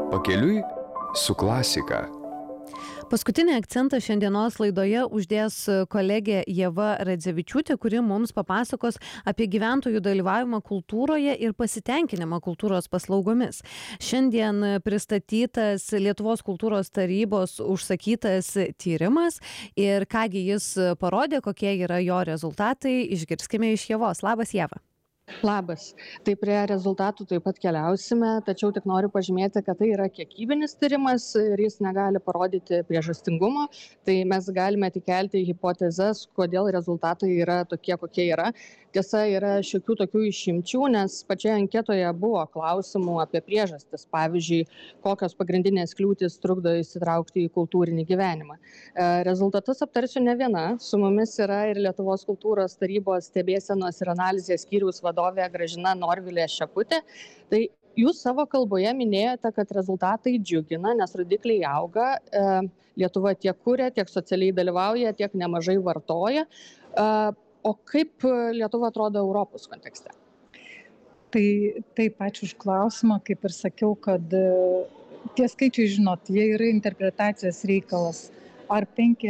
Pakeliui su klasika. Paskutinį akcentą šiandienos laidoje uždės kolegė Ieva Radzevičiūtė, kuri mums papasakos apie gyventojų dalyvavimą kultūroje ir pasitenkinimą kultūros paslaugomis. Šiandien pristatytas Lietuvos kultūros tarybos užsakytas tyrimas ir kągi jis parodė, kokie yra jo rezultatai, išgirskime iš Ievos. Labas, Ieva. Labas. Tai prie rezultatų taip pat keliausime, tačiau tik noriu pažymėti, kad tai yra kiekybinis tyrimas ir jis negali parodyti priežastingumo. Tai mes galime tik kelti hipotezes, kodėl rezultatai yra tokie, kokie yra. Tiesa, yra šiokių tokių išimčių, nes pačioje anketoje buvo klausimų apie priežastis. Pavyzdžiui, kokios pagrindinės kliūtys trukdo įsitraukti į kultūrinį gyvenimą. Rezultatus aptarsiu ne viena. Su mumis yra ir Lietuvos kultūros tarybos stebėsenos ir analizės skyriaus vadovė Gražina Norvilė Šeputė. Tai jūs savo kalboje minėjote, kad rezultatai džiugina, nes rodikliai auga. Lietuva tiek kuria, tiek socialiai dalyvauja, tiek nemažai vartoja. O kaip Lietuva atrodo Europos kontekste? Tai taip, ačiū už klausimą. Kaip ir sakiau, kad tie skaičiai, žinot, jie yra interpretacijos reikalas. Ar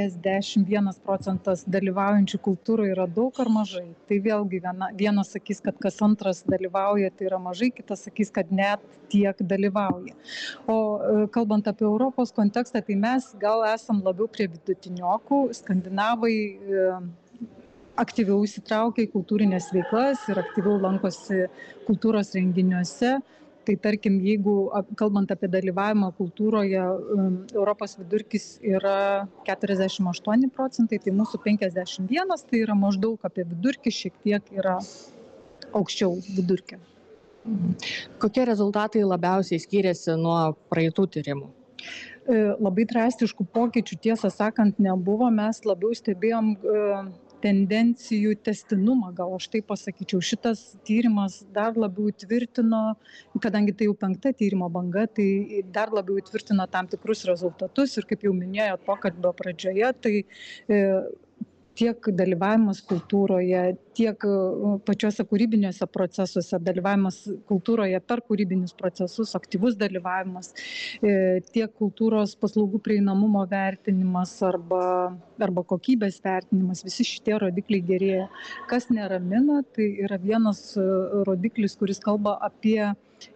51% dalyvaujančių kultūroje yra daug ar mažai? Tai vėlgi vienas sakys, kad kas antras dalyvauja, tai yra mažai, kitas sakys, kad net tiek dalyvauja. O kalbant apie Europos kontekstą, tai mes gal esam labiau prie vidutiniokų. Skandinavai aktyviau įsitraukia į kultūrinės veiklas ir aktyviau lankosi kultūros renginiuose. Tai tarkim, jeigu kalbant apie dalyvavimą kultūroje, Europos vidurkis yra 48%, tai mūsų 51%, tai yra maždaug apie vidurkį, šiek tiek yra aukščiau vidurkio. Kokie rezultatai labiausiai skiriasi nuo praeitų tyrimų? Labai drastiškų pokyčių, tiesą sakant, nebuvo. Mes labiau stebėjom tendencijų testinumą, gal aš taip pasakyčiau. Šitas tyrimas dar labiau įtvirtino, kadangi tai jau 5 tyrimo banga, tai dar labiau įtvirtino tam tikrus rezultatus ir kaip jau minėjot pokalbio pradžioje, tai tiek dalyvavimas kultūroje, tiek pačiuose kūrybiniuose procesuose, dalyvavimas kultūroje per kūrybinius procesus, aktyvus dalyvavimas, tiek kultūros paslaugų prieinamumo vertinimas arba kokybės vertinimas, visi šitie rodikliai gerėja. Kas neramina, tai yra vienas rodiklis, kuris kalba apie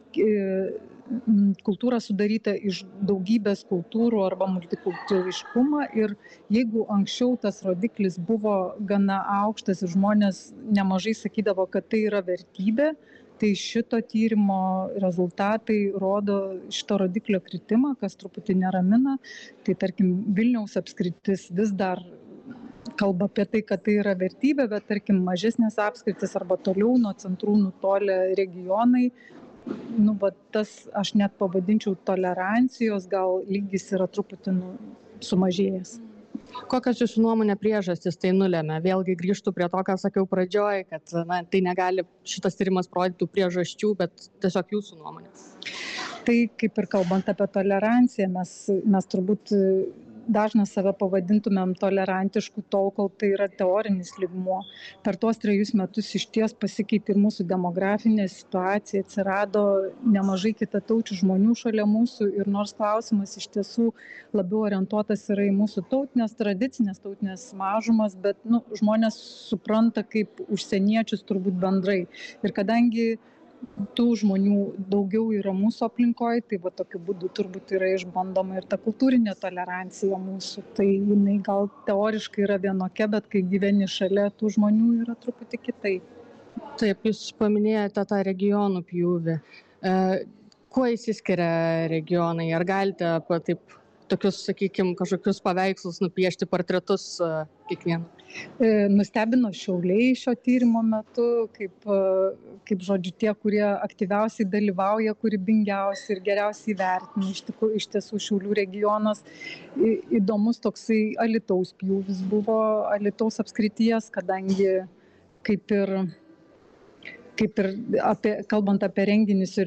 kultūra sudaryta iš daugybės kultūrų arba multikultūriškumą ir jeigu anksčiau tas rodiklis buvo gana aukštas ir žmonės nemažai sakydavo, kad tai yra vertybė, tai šito tyrimo rezultatai rodo šito rodiklio kritimą, kas truputį neramina. Tai tarkim Vilniaus apskritis vis dar kalba apie tai, kad tai yra vertybė, bet tarkim mažesnės apskritis arba toliau nuo centrų nutolę regionai, tas aš net pavadinčiau tolerancijos, gal lygis yra truputį sumažėjęs. Kokios jūsų nuomonė priežastis tai nulėmė? Vėlgi grįžtu prie to, ką sakiau pradžioj, kad tai negali šitas tyrimas parodyti priežasčių, bet tiesiog jūsų nuomonė. Tai kaip ir kalbant apie toleranciją, mes turbūt dažnai save pavadintumėm tolerantišku tol, kol tai yra teorinis lygmuo. Per tuos 3 metus išties pasikeitė ir mūsų demografinė situacija, atsirado nemažai kitataučių žmonių šalia mūsų ir nors klausimas iš tiesų labiau orientuotas yra į mūsų tradicinės mažumas, bet žmonės supranta kaip užsieniečius turbūt bendrai. Ir kadangi tų žmonių daugiau yra mūsų aplinkoje, tai tokiu būdu turbūt yra išbandoma ir ta kultūrinė tolerancija mūsų. Tai jinai gal teoriškai yra vienokia, bet kai gyveni šalia tų žmonių yra truputį kitaip. Taip, jūs paminėjote tą regionų pjūvį. Kuo įsiskiria regionai? Ar galite tokius, sakykime, kažkokius paveikslus nupiešti, portretus kiekvieną? Nustebino Šiauliai šio tyrimo metu, kaip žodžiu, tie, kurie aktyviausiai dalyvauja, kūrybingiausiai ir geriausiai vertina. Iš tiesų Šiaulių regionas įdomus toksai Alytaus pjūvis buvo, Alytaus apskrities, kadangi kaip ir kalbant apie renginius ir